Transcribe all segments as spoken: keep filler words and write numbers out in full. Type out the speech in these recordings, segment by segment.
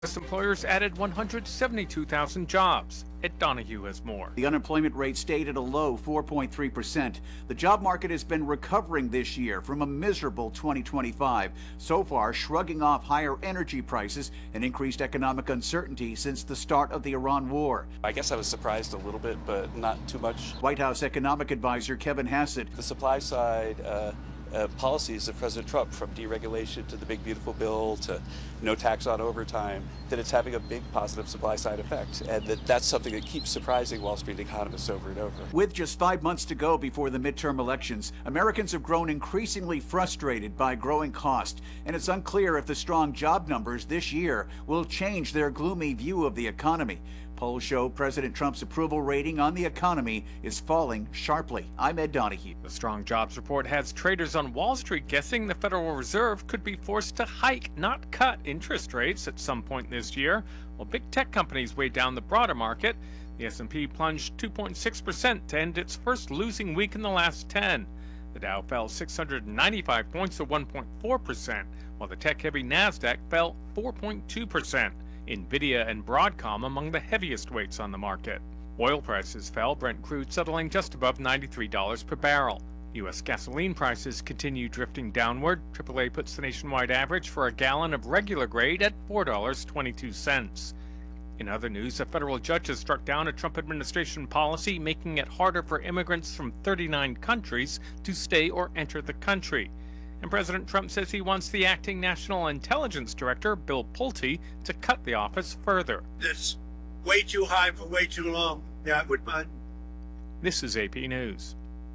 U S employers added one hundred seventy-two thousand jobs. Ed Donahue has more. The unemployment rate stayed at a low four point three percent. The job market has been recovering this year from a miserable twenty twenty-five, so far shrugging off higher energy prices and increased economic uncertainty since the start of the Iran war. I guess I was surprised a little bit, but not too much. White House economic advisor Kevin Hassett. The supply side uh, uh, policies of President Trump, from deregulation to the big beautiful bill to no tax on overtime, that it's having a big positive supply side effect, and that that's something that keeps surprising Wall Street economists over and over. With just five months to go before the midterm elections, Americans have grown increasingly frustrated by growing cost, and it's unclear if the strong job numbers this year will change their gloomy view of the economy. Polls show President Trump's approval rating on the economy is falling sharply. I'm Ed Donahue. The strong jobs report has traders on Wall Street guessing the Federal Reserve could be forced to hike, not cut, interest rates at some point this year, while big tech companies weigh down the broader market. The S and P plunged two point six percent to end its first losing week in the last ten. The Dow fell six hundred ninety-five points or one point four percent, while the tech-heavy NASDAQ fell four point two percent. Nvidia and Broadcom among the heaviest weights on the market. Oil prices fell, Brent crude settling just above ninety-three dollars per barrel. U S gasoline prices continue drifting downward. triple A puts the nationwide average for a gallon of regular grade at four dollars and twenty-two cents. In other news, a federal judge has struck down a Trump administration policy making it harder for immigrants from thirty-nine countries to stay or enter the country. And President Trump says he wants the acting National Intelligence Director, Bill Pulte, to cut the office further. It's way too high for way too long. Yeah, I would mind. This is A P News.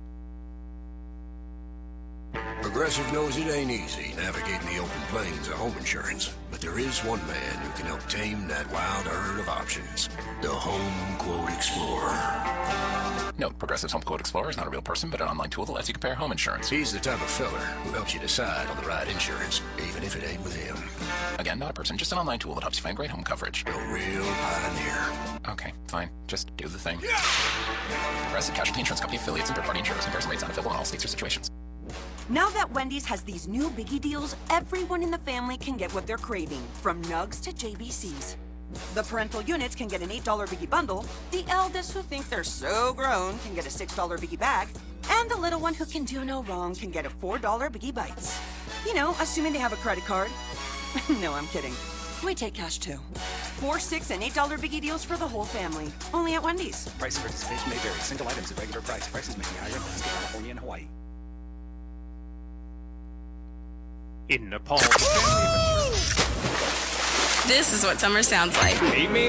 Progressive knows it ain't easy navigating the open plains of home insurance, but there is one man who can help tame that wild herd of options. The Home Quote Explorer. Note, Progressive's Home Quote Explorer is not a real person, but an online tool that lets you compare home insurance. He's the type of fella who helps you decide on the right insurance, even if it ain't with him. Again, not a person, just an online tool that helps you find great home coverage. A real pioneer. Okay, fine. Just do the thing. Progressive Casualty Insurance Company affiliates and third-party insurers. Comparison rates not available in all states or situations. Now that Wendy's has these new biggie deals, everyone in the family can get what they're craving, from nugs to J B Cs. The parental units can get an eight dollar biggie bundle, the eldest who think they're so grown can get a six dollar biggie bag, and the little one who can do no wrong can get a four dollar biggie bites. You know, assuming they have a credit card. No, I'm kidding. We take cash too. Four, six, and eight dollar biggie deals for the whole family. Only at Wendy's. Price and participation may vary. Single items at regular price. Prices may be higher in Alaska, California, and Hawaii. In Nepal, This is what summer sounds like. Amy